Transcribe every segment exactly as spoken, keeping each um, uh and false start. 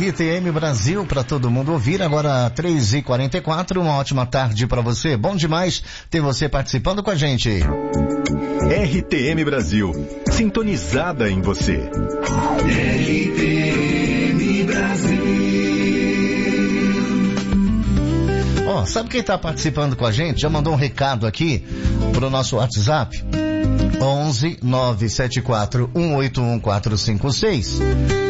R T M Brasil para todo mundo ouvir. Agora três e quarenta e quatro, uma ótima tarde para você. Bom demais ter você participando com a gente. R T M Brasil, sintonizada em você. R T M Brasil. Ó, oh, sabe quem tá participando com a gente? Já mandou um recado aqui pro nosso WhatsApp? onze nove sete quatro um oito um quatro cinco seis.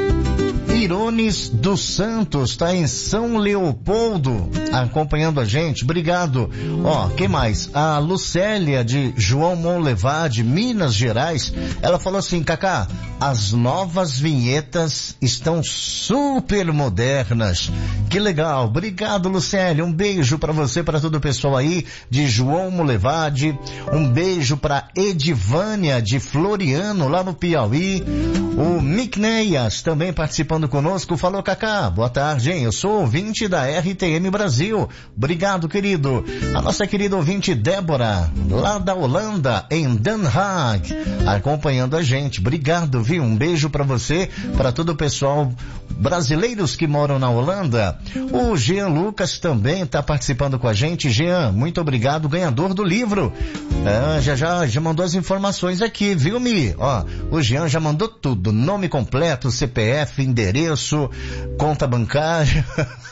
Irones dos Santos está em São Leopoldo acompanhando a gente, obrigado. Ó, quem mais? A Lucélia de João Monlevade, Minas Gerais, ela falou assim: Cacá, as novas vinhetas estão super modernas, que legal, obrigado Lucélia, um beijo para você, para todo o pessoal aí de João Monlevade, um beijo para Edivânia de Floriano, lá no Piauí. O Micneias também participando conosco, falou: Cacá, boa tarde, hein? Eu sou ouvinte da R T M Brasil. Obrigado, querido. A nossa querida ouvinte Débora, lá da Holanda, em Den Haag, acompanhando a gente. Obrigado, viu? Um beijo pra você, para todo o pessoal brasileiros que moram na Holanda. O Jean Lucas também tá participando com a gente. Jean, muito obrigado, ganhador do livro. Ah, já, já, já mandou as informações aqui, viu, Mi? Ó, o Jean já mandou tudo. Nome completo, C P F, endereço, conta bancária.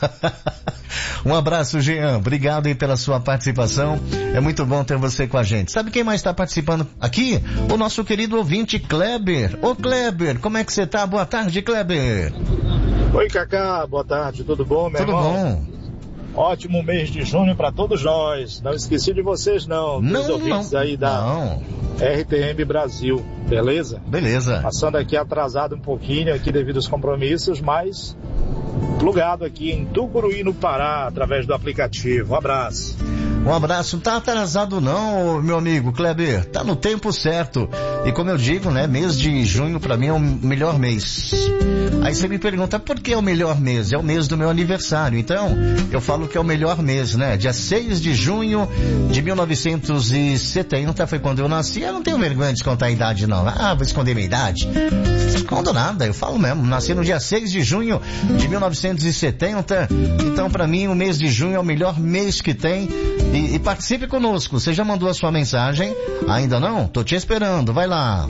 Um abraço, Jean. Obrigado aí pela sua participação. É muito bom ter você com a gente. Sabe quem mais está participando aqui? O nosso querido ouvinte Kleber. Ô Kleber, como é que você tá? Boa tarde, Kleber. Oi, Cacá. Boa tarde. Tudo bom, meu Tudo irmão? bom. Ótimo mês de junho para todos nós. Não esqueci de vocês, não. Não, Dos ouvintes não. aí da Não. R T M Brasil. Beleza? Beleza. Passando aqui atrasado um pouquinho aqui devido aos compromissos, mas plugado aqui em Tucuruí, no Pará, através do aplicativo. Um abraço. Um abraço. Não tá atrasado não, meu amigo Kleber. Tá no tempo certo. E como eu digo, né, mês de junho pra mim é o melhor mês. Aí você me pergunta, por que é o melhor mês? É o mês do meu aniversário. Então, eu falo que é o melhor mês, né? Dia seis de junho de mil novecentos e setenta foi quando eu nasci. Eu não tenho vergonha de contar a idade, não. Ah, vou esconder minha idade. Não escondo nada, eu falo mesmo. Nasci no dia seis de junho de mil novecentos e setenta. Então, pra mim, o mês de junho é o melhor mês que tem. E, e participe conosco. Você já mandou a sua mensagem? Ainda não? Tô te esperando. Vai lá.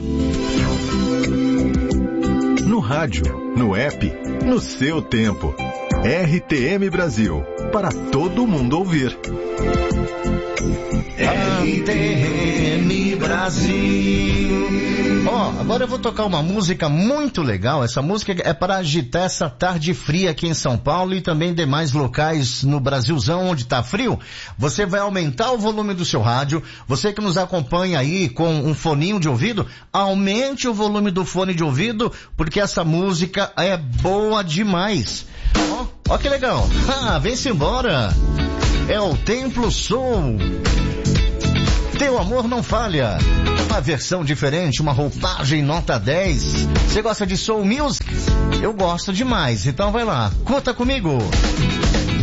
No rádio, no app, no seu tempo. R T M Brasil, para todo mundo ouvir. R T M Brasil. Ó, oh, agora eu vou tocar uma música muito legal. Essa música é para agitar essa tarde fria aqui em São Paulo e também demais locais no Brasilzão onde tá frio. Você vai aumentar o volume do seu rádio. Você que nos acompanha aí com um foninho de ouvido, aumente o volume do fone de ouvido, porque essa música é boa demais. Ó, oh, oh, que legal. Ah, vem-se embora. É o Templo Soul. Teu amor não falha. Uma versão diferente, uma roupagem nota dez. Você gosta de soul music? Eu gosto demais, então vai lá, conta comigo.